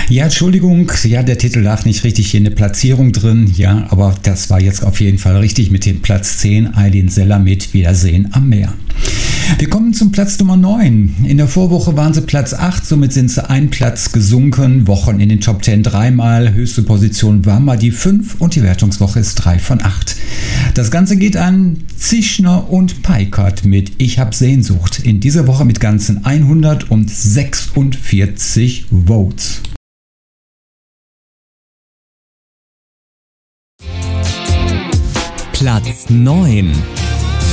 Ja, Entschuldigung, ja, der Titel lag nicht richtig hier in der Platzierung drin, ja, aber das war jetzt auf jeden Fall richtig mit dem Platz 10, Aylin Seller mit Wiedersehen am Meer. Wir kommen zum Platz Nummer 9. In der Vorwoche waren sie Platz 8, somit sind sie einen Platz gesunken. Wochen in den Top 10 dreimal. Höchste Position war mal die 5 und die Wertungswoche ist 3 von 8. Das Ganze geht an Zischner und Peikert mit Ich hab Sehnsucht. In dieser Woche mit ganzen 146 Votes. Platz 9.